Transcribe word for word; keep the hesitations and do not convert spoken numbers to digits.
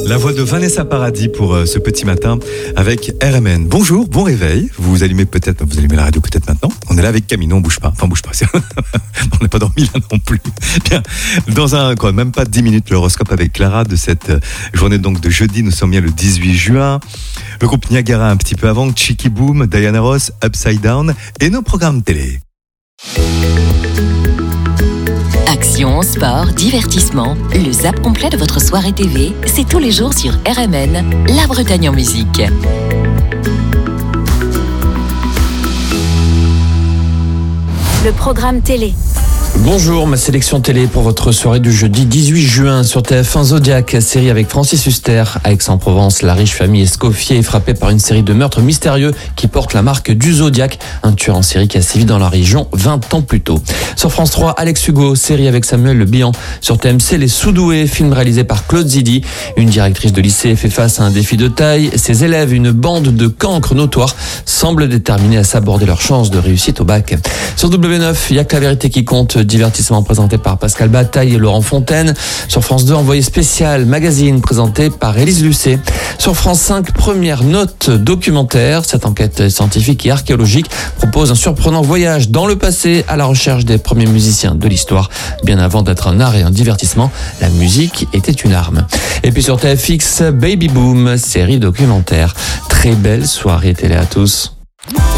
La voix de Vanessa Paradis pour euh, ce petit matin avec R M N. Bonjour, bon réveil. Vous allumez peut-être, vous allumez la radio peut-être maintenant. On est là avec Camille, non, on bouge pas. Enfin, on bouge pas. On n'a pas dormi là non plus. Bien, dans un, quoi, même pas dix minutes, l'horoscope avec Clara de cette journée donc de jeudi. Nous sommes bien le dix-huit juin. Le groupe Niagara un petit peu avant, Cheeky Boom, Diana Ross, Upside Down et nos programmes télé. Action, sport, divertissement, le zap complet de votre soirée T V, c'est tous les jours sur R M N, la Bretagne en musique. Le programme télé. Bonjour, ma sélection télé pour votre soirée du jeudi dix-huit juin sur T F un Zodiac, série avec Francis Huster. À Aix-en-Provence, la riche famille Escoffier est frappée par une série de meurtres mystérieux qui portent la marque du Zodiac, un tueur en série qui a sévi dans la région vingt ans plus tôt. Sur France trois, Alex Hugo, série avec Samuel Le Bihan. Sur T M C, Les Soudoués, film réalisé par Claude Zidi. Une directrice de lycée fait face à un défi de taille. Ses élèves, une bande de cancres notoires, semblent déterminés à s'aborder leurs chances de réussite au bac. Sur W neuf, il y a que la vérité qui compte, divertissement présenté par Pascal Bataille et Laurent Fontaine. Sur France deux, Envoyé spécial, magazine présenté par Élise Lucet. Sur France cinq, première note documentaire. Cette enquête scientifique et archéologique propose un surprenant voyage dans le passé à la recherche des premiers musiciens de l'histoire. Bien avant d'être un art et un divertissement, la musique était une arme. Et puis sur T F X, Baby Boom, série documentaire. Très belle soirée télé à tous.